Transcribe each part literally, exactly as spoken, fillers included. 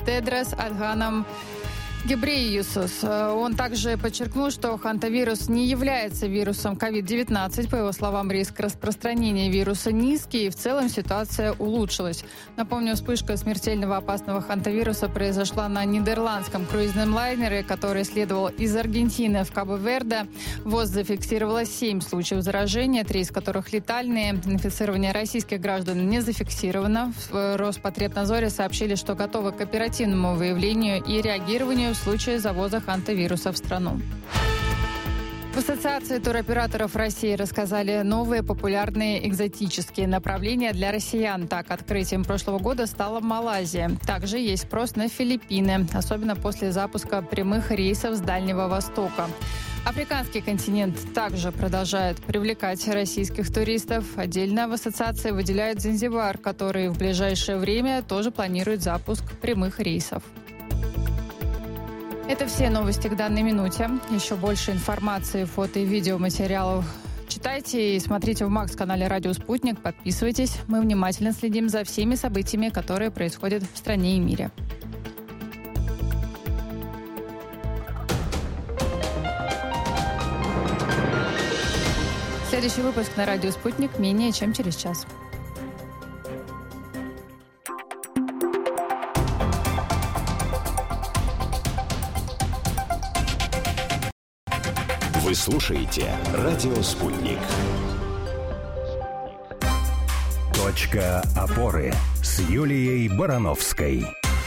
Тедрос Адханом Гебрейесус. Он также подчеркнул, что хантавирус не является вирусом ковид девятнадцать. По его словам, риск распространения вируса низкий, и в целом ситуация улучшилась. Напомню, вспышка смертельного опасного хантавируса произошла на нидерландском круизном лайнере, который следовал из Аргентины в Кабо-Верде. ВОЗ зафиксировало семь случаев заражения, три из которых летальные. Инфицирование российских граждан не зафиксировано. В Роспотребнадзоре сообщили, что готовы к оперативному выявлению и реагированию в случае завоза хантавируса в страну. В Ассоциации туроператоров России рассказали новые популярные экзотические направления для россиян. Так, открытием прошлого года стала Малайзия. Также есть спрос на Филиппины, особенно после запуска прямых рейсов с Дальнего Востока. Африканский континент также продолжает привлекать российских туристов. Отдельно в ассоциации выделяют Занзибар, который в ближайшее время тоже планирует запуск прямых рейсов. Это все новости к данной минуте. Еще больше информации, фото и видеоматериалов читайте и смотрите в Макс-канале «Радио Спутник». Подписывайтесь. Мы внимательно следим за всеми событиями, которые происходят в стране и мире. Следующий выпуск на «Радио Спутник» менее чем через час. Вы слушаете «Радио Спутник». Точка опоры с Юлией Барановской.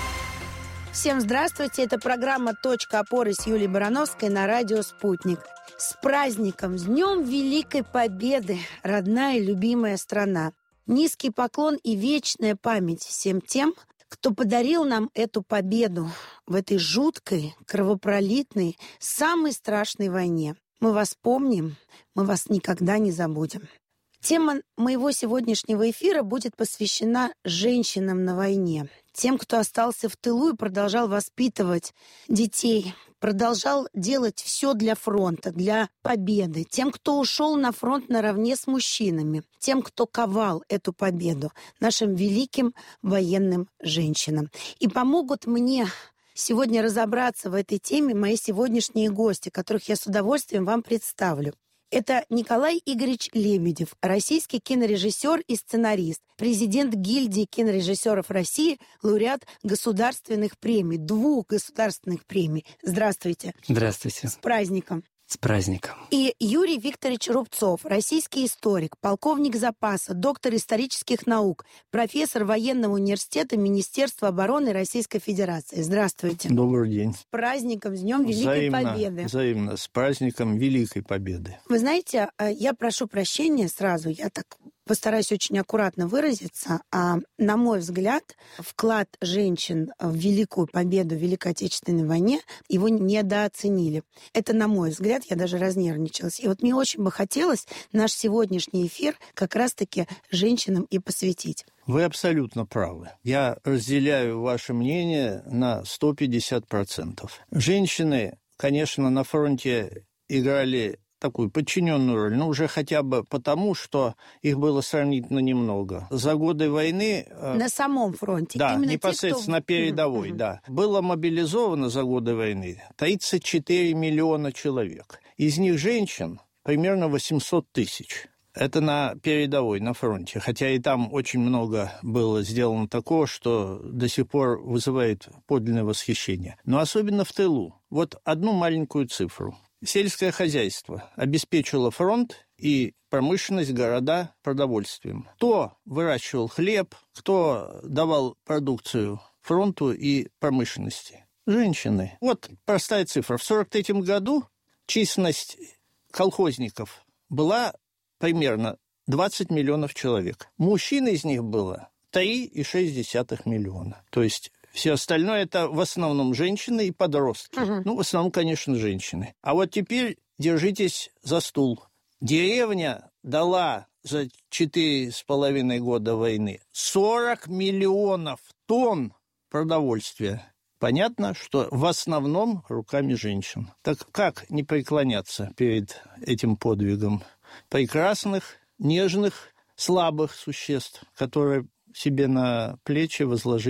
Всем здравствуйте. Это программа «Точка опоры» с Юлией Барановской на радио «Спутник». С праздником, с Днем Великой Победы, родная и любимая страна. Низкий поклон и вечная память всем тем, кто подарил нам эту победу в этой жуткой, кровопролитной, самой страшной войне. Мы вас помним, мы вас никогда не забудем. Тема моего сегодняшнего эфира будет посвящена женщинам на войне. Тем, кто остался в тылу и продолжал воспитывать детей, продолжал делать все для фронта, для победы. Тем, кто ушел на фронт наравне с мужчинами. Тем, кто ковал эту победу. Нашим великим военным женщинам. И помогут мне сегодня разобраться в этой теме мои сегодняшние гости, которых я с удовольствием вам представлю. Это Николай Игоревич Лебедев, российский кинорежиссер и сценарист, президент гильдии кинорежиссеров России, лауреат государственных премий, двух государственных премий. Здравствуйте. Здравствуйте. С праздником. С праздником. И Юрий Викторович Рубцов, российский историк, полковник запаса, доктор исторических наук, профессор военного университета Министерства обороны Российской Федерации. Здравствуйте. Добрый день. С праздником, с Днем Великой взаимно, Победы. Взаимно, с праздником Великой Победы. Вы знаете, я прошу прощения сразу, я так постараюсь очень аккуратно выразиться. А, на мой взгляд, вклад женщин в Великую Победу в Великой Отечественной войне его недооценили. Это на мой взгляд, я даже разнервничалась. И вот мне очень бы хотелось наш сегодняшний эфир как раз-таки женщинам и посвятить. Вы абсолютно правы. Я разделяю ваше мнение на сто пятьдесят процентов. Женщины, конечно, на фронте играли такую подчиненную роль, но уже хотя бы потому, что их было сравнительно немного. За годы войны... На самом фронте? Да, именно непосредственно те, кто... передовой, uh-huh. да. Было мобилизовано за годы войны тридцать четыре миллиона человек. Из них женщин примерно восемьсот тысяч. Это на передовой, на фронте. Хотя и там очень много было сделано такого, что до сих пор вызывает подлинное восхищение. Но особенно в тылу. Вот одну маленькую цифру. Сельское хозяйство обеспечило фронт и промышленность, города продовольствием. Кто выращивал хлеб, кто давал продукцию фронту и промышленности? Женщины. Вот простая цифра. В сорок третьем году численность колхозников была примерно двадцать миллионов человек. Мужчин из них было три целых шесть десятых миллиона. То есть все остальное – это в основном женщины и подростки. Uh-huh. Ну, в основном, конечно, женщины. А вот теперь держитесь за стул. Деревня дала за четыре с половиной года войны сорок миллионов тонн продовольствия. Понятно, что в основном руками женщин. Так как не преклоняться перед этим подвигом прекрасных, нежных, слабых существ, которые себе на плечи возложили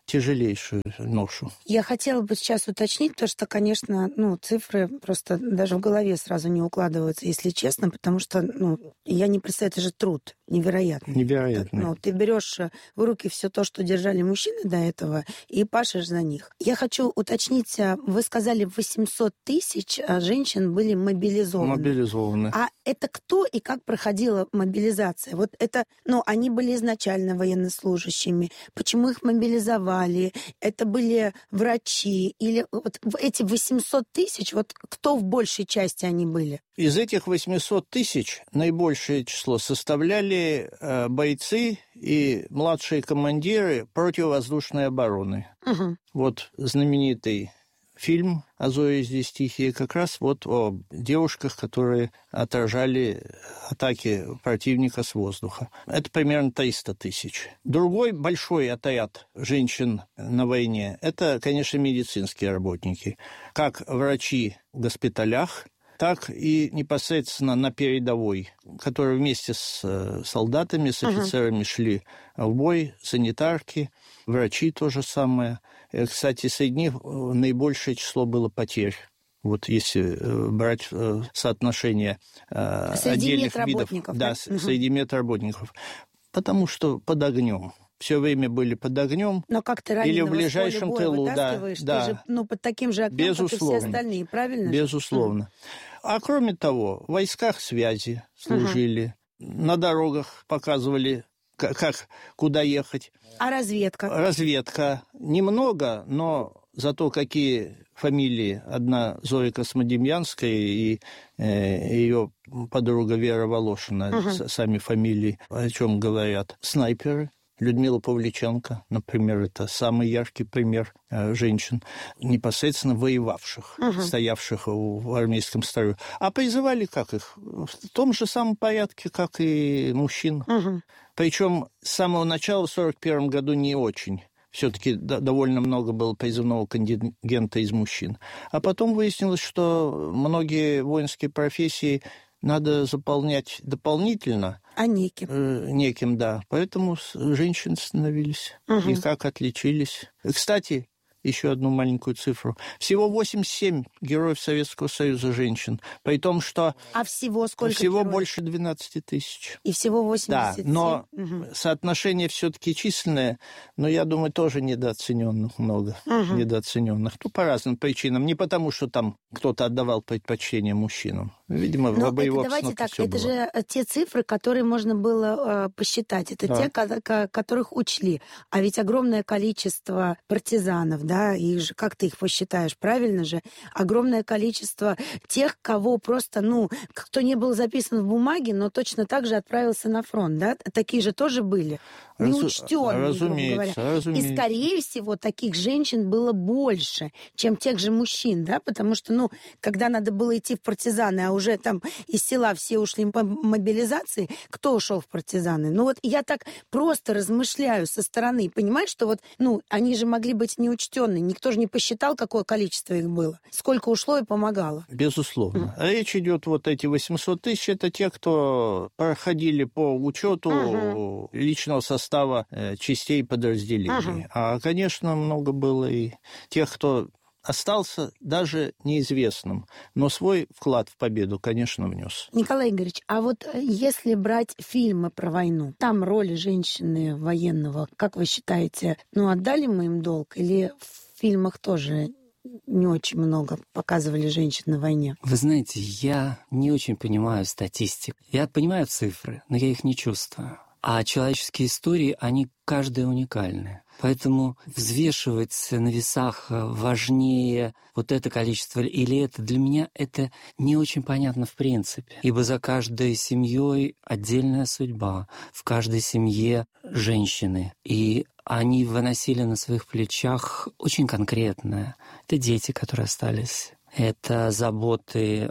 тяжелейшую ношу. Я хотела бы сейчас уточнить, потому что, конечно, ну, цифры просто даже в голове сразу не укладываются, если честно, потому что, ну, я не представляю, это же труд невероятный. Невероятный. Ну, ты берешь в руки все то, что держали мужчины до этого, и пашешь за них. Я хочу уточнить, вы сказали, восемьсот тысяч женщин были мобилизованы. Мобилизованы. А это кто и как проходила мобилизация? Вот это, ну, они были изначально военнослужащими. Почему их мобилизовали? Это были врачи? Или вот эти восемьсот тысяч, вот кто в большей части они были? Из этих восьмисот тысяч наибольшее число составляли э, бойцы и младшие командиры противовоздушной обороны. Угу. Вот знаменитый фильм «А зори здесь тихие» как раз вот о девушках, которые отражали атаки противника с воздуха. Это примерно триста тысяч. Другой большой отряд женщин на войне – это, конечно, медицинские работники. Как врачи в госпиталях, так и непосредственно на передовой, которые вместе с солдатами, с офицерами uh-huh. шли в бой, санитарки, врачи то же самое. Кстати, среди них наибольшее число было потерь. Вот если брать соотношение среди отдельных видов. Да, uh-huh. среди медработников. Потому что под огнем. Все время были под огнем. Но как ты или в ближайшем тылу, да, да. Ты же, ну, под таким же огнем, безусловно. Как и все остальные, правильно? Безусловно. Mm. А кроме того, в войсках связи служили, uh-huh. на дорогах показывали, как, как, куда ехать. А разведка? Разведка. Немного, но зато какие фамилии. Одна Зоя Космодемьянская и э, ее подруга Вера Волошина, uh-huh. сами фамилии, о чем говорят. Снайперы. Людмила Павличенко, например, это самый яркий пример э, женщин, непосредственно воевавших, uh-huh. стоявших в, в армейском строю. А призывали как их? В том же самом порядке, как и мужчин. Uh-huh. Причем с самого начала в сорок первом году не очень. Все-таки д- довольно много было призывного контингента из мужчин. А потом выяснилось, что многие воинские профессии надо заполнять дополнительно. А неким? Э, неким, да. Поэтому женщины становились. Угу. И как отличились. Кстати, еще одну маленькую цифру. Всего восемьдесят семь героев Советского Союза женщин. При том, что... А всего сколько Всего героев? Больше двенадцать тысяч. И всего восемьдесят семь? Да, но угу. соотношение все-таки численное, но, я думаю, тоже недооцененных много. Угу. Недооцененных. Ну, по разным причинам. Не потому, что там кто-то отдавал предпочтение мужчинам. Видимо, но в боевой давайте так, это было. же те цифры, которые можно было э, посчитать. Это да. те, ко- которых учли. А ведь огромное количество партизанов, да, их же, как ты их посчитаешь, правильно же? Огромное количество тех, кого просто, ну, кто не был записан в бумаге, но точно так же отправился на фронт, да? Такие же тоже были. Неучтенные, грубо говоря. Разумеется. И, скорее всего, таких женщин было больше, чем тех же мужчин, да? Потому что, ну, когда надо было идти в партизаны, а уже там из села все ушли по мобилизации, кто ушел в партизаны? Ну, вот я так просто размышляю со стороны, понимаешь, что вот, ну, они же могли быть неучтенные. Никто же не посчитал, какое количество их было. Сколько ушло и помогало. Безусловно. Mm. Речь идет вот эти восемьсот тысяч, это те, кто проходили по учету uh-huh. личного состава э, частей подразделений. Uh-huh. А, конечно, много было и тех, кто остался даже неизвестным, но свой вклад в победу, конечно, внес. Николай Игоревич, а вот если брать фильмы про войну, там роли женщины военного, как вы считаете, ну, отдали мы им долг? Или в фильмах тоже не очень много показывали женщин на войне? Вы знаете, я не очень понимаю статистику. Я понимаю цифры, но я их не чувствую. А человеческие истории, они каждая уникальны. Поэтому взвешивать на весах важнее вот это количество или это, для меня это не очень понятно в принципе. Ибо за каждой семьей отдельная судьба, в каждой семье женщины. И они выносили на своих плечах очень конкретное. Это дети, которые остались. Это заботы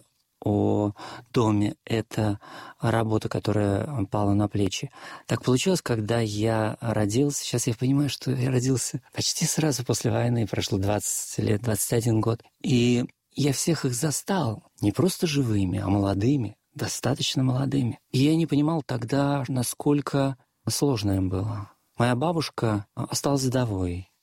о доме, это работа, которая пала на плечи. Так получилось, когда я родился, сейчас я понимаю, что я родился почти сразу после войны, прошло двадцать лет, двадцать один год, и я всех их застал не просто живыми, а молодыми, достаточно молодыми. И я не понимал тогда, насколько сложно им было. Моя бабушка осталась вдовой,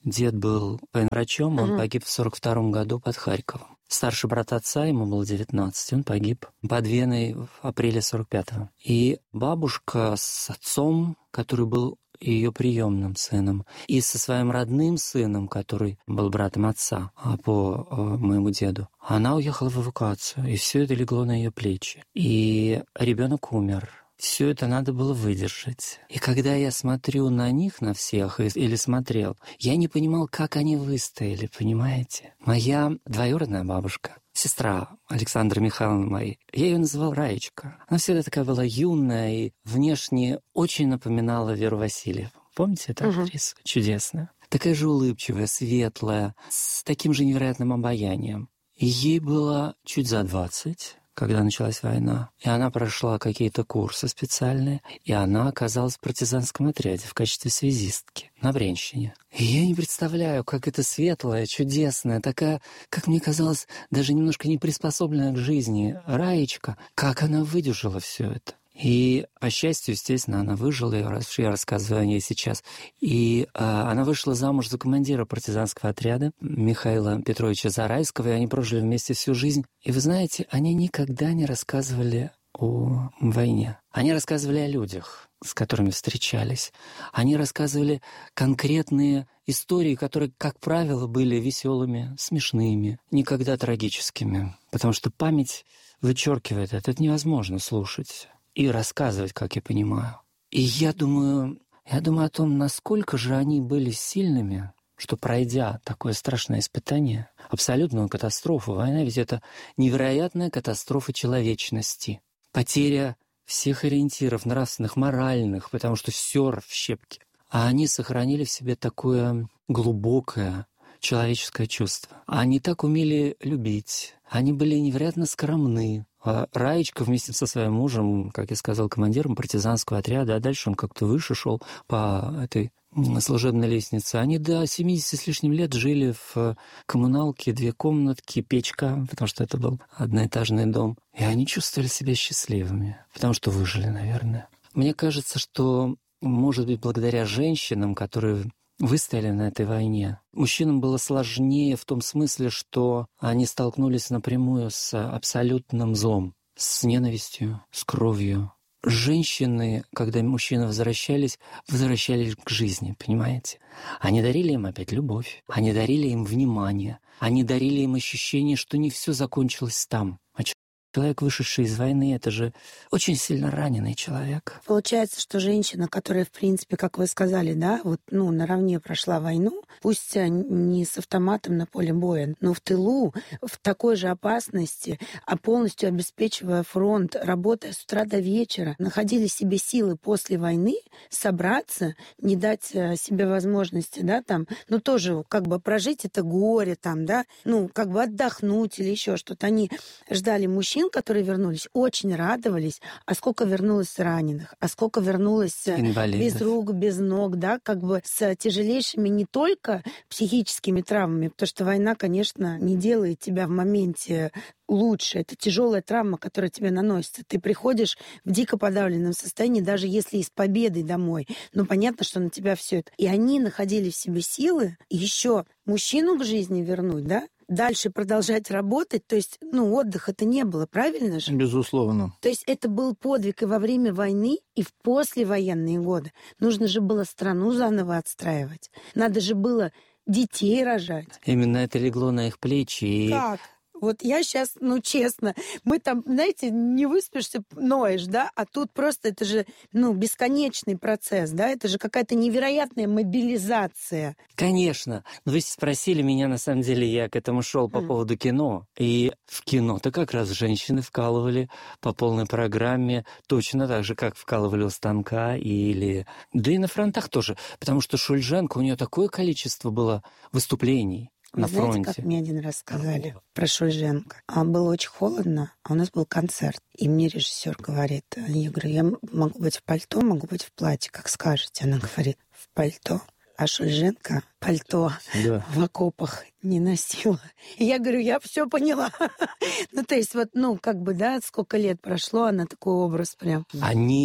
дед был военврачом, он Мгм. погиб в сорок втором году под Харьковом. Старший брат отца, ему было девятнадцать, он погиб под Веной в апреле сорок пятого. И бабушка с отцом, который был ее приемным сыном, и со своим родным сыном, который был братом отца а, по э, моему деду, она уехала в эвакуацию, и все это легло на ее плечи. И ребенок умер. Все это надо было выдержать. И когда я смотрю на них, на всех, или смотрел, я не понимал, как они выстояли, понимаете? Моя двоюродная бабушка, сестра Александры Михайловны моей, я ее называл Раечка. Она всегда такая была юная и внешне очень напоминала Веру Васильеву. Помните эту Мгм. актрису? Чудесная. Такая же улыбчивая, светлая, с таким же невероятным обаянием. И ей было чуть за двадцать, когда началась война. И она прошла какие-то курсы специальные, и она оказалась в партизанском отряде в качестве связистки на Брянщине. И я не представляю, как это светлая, чудесная, такая, как мне казалось, даже немножко не приспособленная к жизни Раечка, как она выдержала все это. И, по счастью, естественно, она выжила, я рас- я рассказываю о ней сейчас. И а, она вышла замуж за командира партизанского отряда Михаила Петровича Зарайского, и они прожили вместе всю жизнь. И вы знаете, они никогда не рассказывали о войне. Они рассказывали о людях, с которыми встречались. Они рассказывали конкретные истории, которые, как правило, были веселыми, смешными, никогда трагическими. Потому что память вычеркивает это. Это невозможно слушать и рассказывать, как я понимаю. И я думаю, я думаю о том, насколько же они были сильными, что, пройдя такое страшное испытание, абсолютную катастрофу, война ведь это невероятная катастрофа человечности, потеря всех ориентиров нравственных, моральных, потому что все в щепки. А они сохранили в себе такое глубокое человеческое чувство. Они так умели любить, они были невероятно скромны. А Раечка вместе со своим мужем, как я сказал, командиром партизанского отряда, а дальше он как-то выше шел по этой служебной лестнице. Они до семидесяти с лишним лет жили в коммуналке, две комнатки, печка, потому что это был одноэтажный дом. И они чувствовали себя счастливыми, потому что выжили, наверное. Мне кажется, что, может быть, благодаря женщинам, которые выстояли на этой войне. Мужчинам было сложнее в том смысле, что они столкнулись напрямую с абсолютным злом, с ненавистью, с кровью. Женщины, когда мужчины возвращались, возвращались к жизни, понимаете? Они дарили им опять любовь, они дарили им внимание, они дарили им ощущение, что не все закончилось там. А человек, вышедший из войны, это же очень сильно раненый человек. Получается, что женщина, которая, в принципе, как вы сказали, да, вот, ну, наравне прошла войну, пусть не с автоматом на поле боя, но в тылу, в такой же опасности, а полностью обеспечивая фронт, работая с утра до вечера, находили в себе силы после войны собраться, не дать себе возможности, да, там, ну, тоже как бы прожить это горе, там, да, ну, как бы отдохнуть или еще что-то. Они ждали мужчин, которые вернулись, очень радовались, а сколько вернулось раненых, а сколько вернулось инвалидов, без рук, без ног, да, как бы с тяжелейшими не только психическими травмами, потому что война, конечно, не делает тебя в моменте лучше. Это тяжелая травма, которая тебе наносится. Ты приходишь в дико подавленном состоянии, даже если и с победой домой. Но понятно, что на тебя все это. И они находили в себе силы еще мужчину к жизни вернуть, да? Дальше продолжать работать, то есть, ну, отдыха-то не было, правильно же? Безусловно. То есть это был подвиг и во время войны, и в послевоенные годы. Нужно же было страну заново отстраивать. Надо же было детей рожать. Именно это легло на их плечи. И... Как? Вот я сейчас, ну, честно, мы там, знаете, не выспишься, ноешь, да, а тут просто это же, ну, бесконечный процесс, да, это же какая-то невероятная мобилизация. Конечно. Но вы спросили меня, на самом деле, я к этому шел по mm. поводу кино. И в кино-то как раз женщины вкалывали по полной программе, точно так же, как вкалывали у станка или... Да и на фронтах тоже, потому что Шульженко, у нее такое количество было выступлений. Вы на знаете, фронте. как мне один раз сказали про Шульженко? А было очень холодно, а у нас был концерт. И мне режиссер говорит, я говорю, я могу быть в пальто, могу быть в платье, как скажете. Она говорит, в пальто. А Шульженко пальто да. в окопах не носила. И я говорю, я все поняла. Ну, то есть вот, ну, как бы, да, сколько лет прошло, она такой образ прям. Они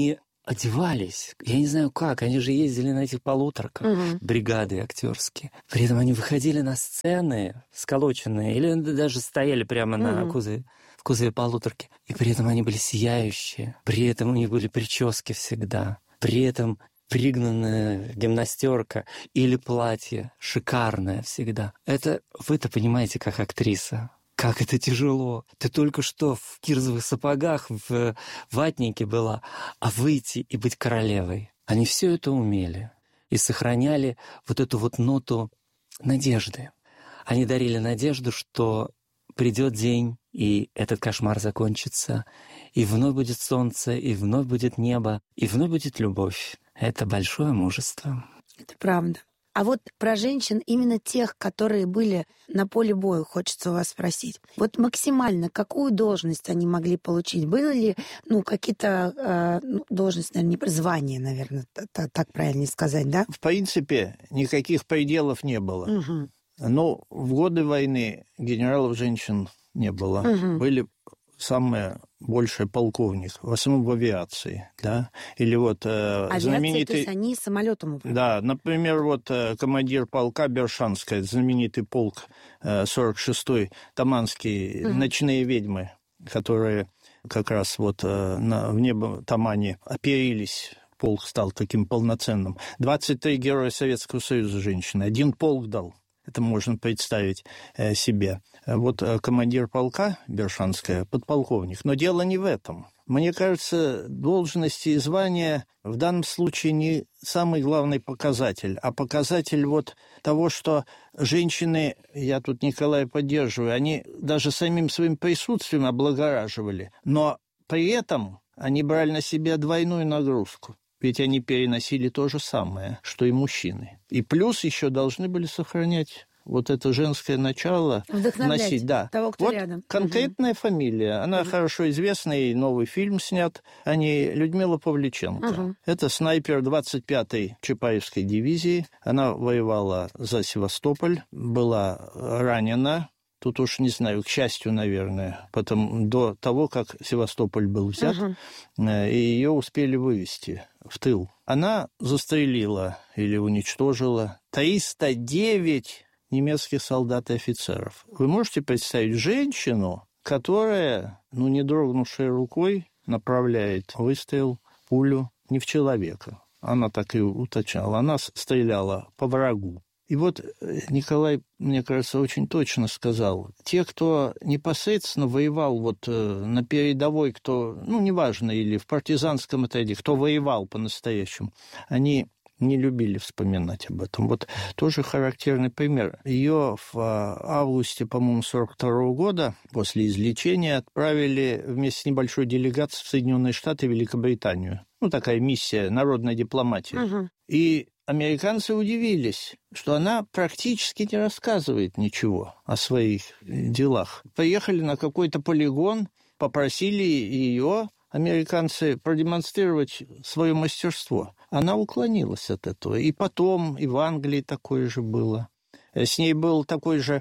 одевались. Я не знаю как, они же ездили на этих полуторках, угу. бригады актерские. При этом они выходили на сцены сколоченные, или даже стояли прямо угу. на кузове, в кузове полуторки. И при этом они были сияющие. При этом у них были прически всегда. При этом пригнанная гимнастерка или платье шикарное всегда. Это вы-то понимаете, как актриса. Как это тяжело. Ты только что в кирзовых сапогах, в ватнике была, а выйти и быть королевой. Они все это умели и сохраняли вот эту вот ноту надежды. Они дарили надежду, что придет день, и этот кошмар закончится, и вновь будет солнце, и вновь будет небо, и вновь будет любовь. Это большое мужество. Это правда. А вот про женщин, именно тех, которые были на поле боя, хочется у вас спросить. Вот максимально какую должность они могли получить? Было ли, ну, какие-то э, ну, должности, наверное, не звания, наверное, так, так правильно сказать, да? В принципе, никаких пределов не было. Угу. Но в годы войны генералов женщин не было. Угу. Были самые большие полковник, в основном в авиации, да, или вот э, авиация, знаменитый... то есть они самолетом управляют? Да, например, вот э, командир полка Бершанская, знаменитый полк э, сорок шестой, Таманские, угу. ночные ведьмы, которые как раз вот э, на, в небо Тамани оперились, полк стал таким полноценным. двадцать три героя Советского Союза женщины, один полк дал. Это можно представить э, себе. Вот э, командир полка Бершанская, подполковник. Но дело не в этом. Мне кажется, должности и звания в данном случае не самый главный показатель, а показатель вот того, что женщины, я тут Николая поддерживаю, они даже самим своим присутствием облагораживали, но при этом они брали на себя двойную нагрузку. Ведь они переносили то же самое, что и мужчины. И плюс еще должны были сохранять вот это женское начало. Вдохновлять носить. Да. того, кто вот рядом. Конкретная угу. фамилия. Она угу. хорошо известна, и новый фильм снят о ней. Людмила Павличенко. Угу. Это снайпер двадцать пятой Чапаевской дивизии. Она воевала за Севастополь, была ранена. Тут уж не знаю, к счастью, наверное, потом, до того, как Севастополь был взят, uh-huh. и ее успели вывести в тыл. Она застрелила или уничтожила триста девять немецких солдат и офицеров. Вы можете представить женщину, которая, ну, не дрогнувшей рукой, направляет выстрел, пулю не в человека. Она так и уточняла. Она стреляла по врагу. И вот Николай, мне кажется, очень точно сказал, те, кто непосредственно воевал вот на передовой, кто, ну, неважно, или в партизанском отряде, кто воевал по-настоящему, они не любили вспоминать об этом. Вот тоже характерный пример. Ее в августе, по-моему, сорок второго года после излечения отправили вместе с небольшой делегацией в Соединенные Штаты и Великобританию. Ну, такая миссия народной дипломатии. Угу. И американцы удивились, что она практически не рассказывает ничего о своих делах. Поехали на какой-то полигон, попросили ее, американцы, продемонстрировать свое мастерство. Она уклонилась от этого. И потом, и в Англии такое же было. С ней был такой же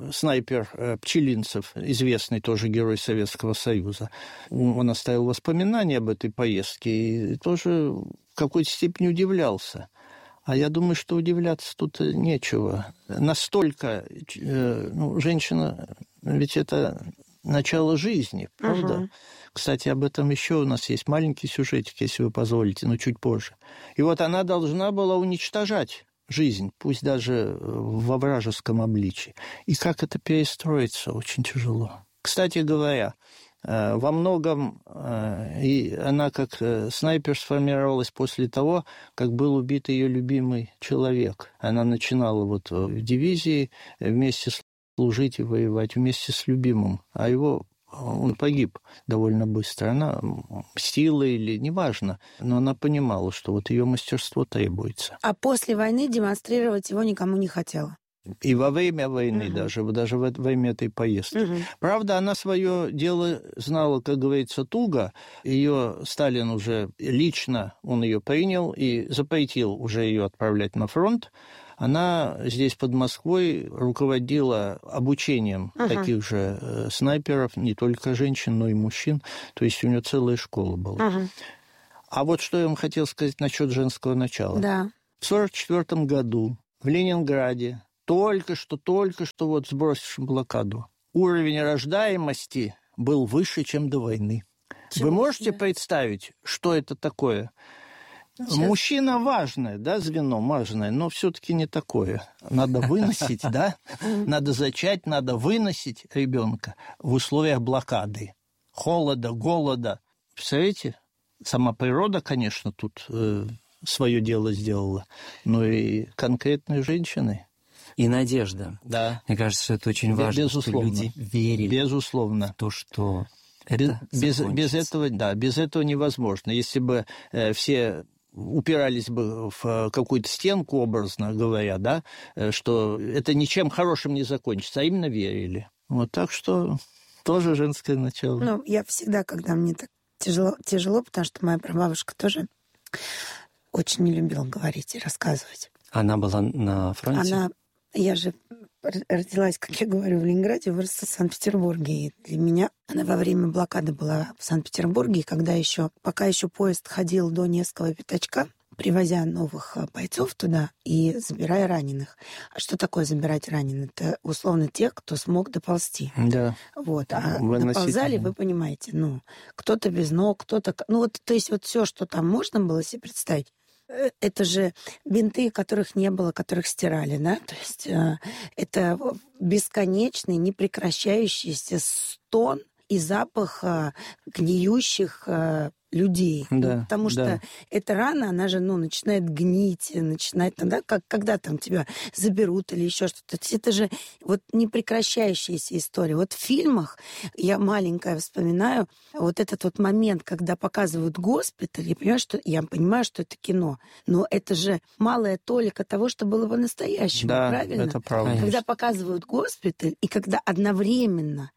снайпер Пчелинцев, известный тоже герой Советского Союза. Он оставил воспоминания об этой поездке и тоже в какой-то степени удивлялся. А я думаю, что удивляться тут нечего. Настолько, ну, женщина, ведь это начало жизни, правда? Uh-huh. Кстати, об этом еще у нас есть маленький сюжетик, если вы позволите, но чуть позже. И вот она должна была уничтожать жизнь, пусть даже во вражеском обличии. И как это перестроиться, очень тяжело. Кстати говоря, во многом и она как снайпер сформировалась после того, как был убит ее любимый человек. Она начинала вот в дивизии вместе служить и воевать вместе с любимым, а его он погиб довольно быстро. Она мстила или неважно, но она понимала, что вот ее мастерство требуется. А после войны демонстрировать его никому не хотела? И во время войны uh-huh. даже, даже во время этой поездки. Uh-huh. Правда, она свое дело знала, как говорится, туго. Ее Сталин уже лично, он ее принял и запретил уже ее отправлять на фронт. Она здесь, под Москвой, руководила обучением uh-huh. таких же э, снайперов, не только женщин, но и мужчин. То есть у нее целая школа была. Uh-huh. А вот что я вам хотел сказать насчет женского начала. Да. В сорок четвёртом году в Ленинграде, только что, только что вот сбросившим блокаду, уровень рождаемости был выше, чем до войны. Чего Вы можете себе? представить, что это такое? Сейчас. Мужчина важное, да, звено важное, но все-таки не такое. Надо выносить, да, надо зачать, надо выносить ребенка в условиях блокады, холода, голода. Представляете? Сама природа, конечно, тут э, свое дело сделала, но и конкретные женщины. И надежда. Да. Мне кажется, что это очень важно, Безусловно. что люди верили Безусловно. в то, что это без, без этого, да, без этого невозможно. Если бы э, все упирались бы в какую-то стенку, образно говоря, да, э, что это ничем хорошим не закончится, а именно верили. Вот так что тоже женское начало. Ну, я всегда, когда мне так тяжело, тяжело, потому что моя прабабушка тоже очень не любила говорить и рассказывать. Она была на фронте? Она, я же родилась, как я говорю, в Ленинграде, выросла в Санкт-Петербурге. И для меня она во время блокады была в Санкт-Петербурге, и когда еще, пока еще поезд ходил до Невского пятачка, привозя новых бойцов туда и забирая раненых. А что такое забирать раненых? Это условно тех, кто смог доползти. Да. Вот. А доползали, вы понимаете, ну, кто-то без ног, кто-то... Ну, вот, то есть вот все, что там можно было себе представить, это же бинты, которых не было, которых стирали, да? То есть э, это бесконечный, непрекращающийся стон и запах э, гниющих э, людей. Да, ну, потому что да. эта рана, она же, ну, начинает гнить, начинает, да, как когда там тебя заберут или еще что-то. Это же вот непрекращающаяся история. Вот в фильмах, я маленькая вспоминаю, вот этот вот момент, когда показывают госпиталь, я понимаю, что, я понимаю, что это кино, но это же малая толика того, что было по-настоящему, да, правильно? Это правда. Когда показывают госпиталь, и когда одновременно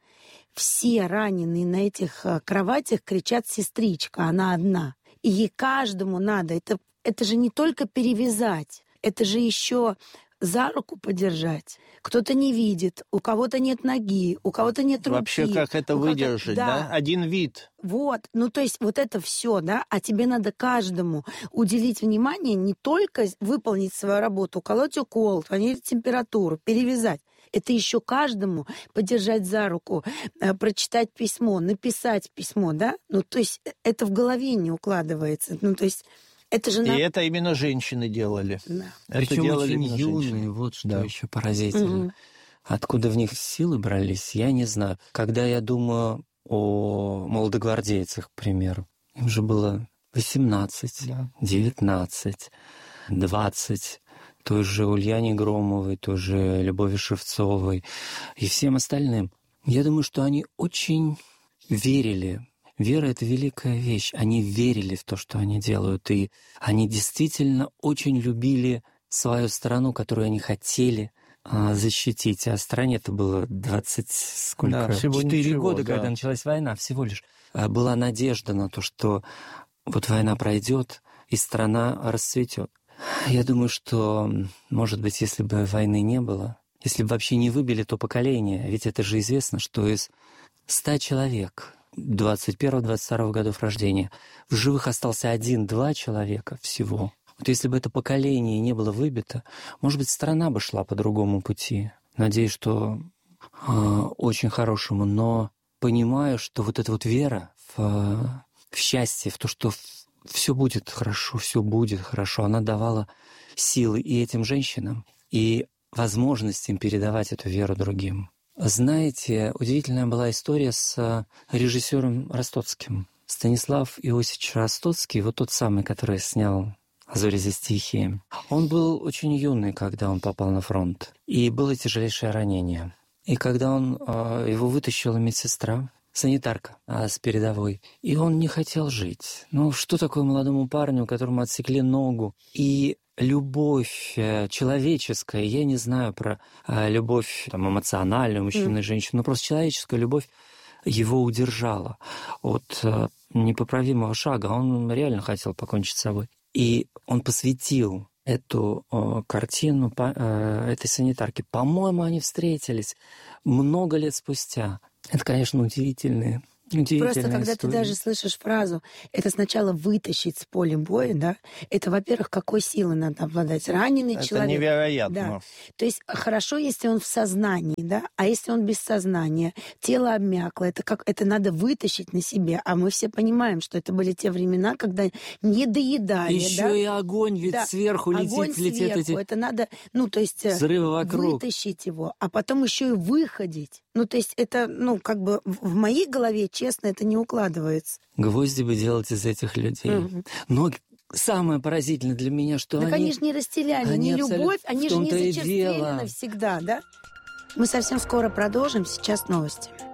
все раненые на этих кроватях кричат «сестричка», она одна. И ей каждому надо. Это, это же не только перевязать, это же еще за руку подержать. Кто-то не видит, у кого-то нет ноги, у кого-то нет руки. Вообще, как это выдержать, да. да? Один вид. Вот, ну то есть вот это все, да, а тебе надо каждому уделить внимание, не только выполнить свою работу, уколоть укол, понизить температуру, перевязать. Это еще каждому подержать за руку, прочитать письмо, написать письмо, да? Ну, то есть это в голове не укладывается. Ну, то есть это же... И на... это именно женщины делали. Да. Это Причем делали очень юные, вот что да. еще поразительно. Угу. Откуда в них силы брались, я не знаю. Когда я думаю о молодогвардейцах, к примеру, им же было восемнадцать, да. девятнадцать, двадцать... той же Ульяне Громовой, той же Любови Шевцовой и всем остальным. Я думаю, что они очень верили. Вера — это великая вещь. Они верили в то, что они делают, и они действительно очень любили свою страну, которую они хотели а, защитить. А стране это было двадцать сколько? Да, четыре года, да. когда началась война, всего лишь. Была надежда на то, что вот война пройдет, и страна расцветет. Я думаю, что, может быть, если бы войны не было, если бы вообще не выбили то поколение, ведь это же известно, что из ста человек двадцать первого — двадцать второго годов рождения в живых остался один-два человека всего. Вот если бы это поколение не было выбито, может быть, страна бы шла по другому пути. Надеюсь, что э, очень хорошему, но понимаю, что вот эта вот вера в, в счастье, в то, что все будет хорошо, все будет хорошо. Она давала силы и этим женщинам, и возможность им передавать эту веру другим. Знаете, удивительная была история с режиссером Ростоцким. Станислав Иосифович Ростоцкий, вот тот самый, который снял «А зори здесь тихие». Он был очень юный, когда он попал на фронт, и было тяжелейшее ранение. И когда он, его вытащила медсестра, санитарка а, с передовой. И он не хотел жить. Ну, что такое молодому парню, которому отсекли ногу? И любовь человеческая, я не знаю про а, любовь там, эмоциональную мужчины и женщины, но просто человеческая любовь его удержала от а, непоправимого шага. Он реально хотел покончить с собой. И он посвятил эту а, картину по, а, этой санитарке. По-моему, они встретились много лет спустя. Это, конечно, удивительные Просто когда история. ты даже слышишь фразу, это сначала вытащить с поля боя, да, это, во-первых, какой силой надо обладать. Раненый это человек. Это невероятно. Да. То есть хорошо, если он в сознании, да, а если он без сознания, тело обмякло, это, как, это надо вытащить на себе. А мы все понимаем, что это были те времена, когда не доедали. Еще да? и огонь ведь да. сверху летит, огонь летит сверху. эти Это надо, ну, то есть взрывы вокруг. Вытащить его, а потом еще и выходить. Ну, то есть это, ну, как бы в моей голове, честно, это не укладывается. Гвозди бы делать из этих людей. Угу. Но самое поразительное для меня, что так они... они же не растеряли, они не любовь, абсолютно... они в же не том-то и зачерствели дело. навсегда, да? Мы совсем скоро продолжим, сейчас новости.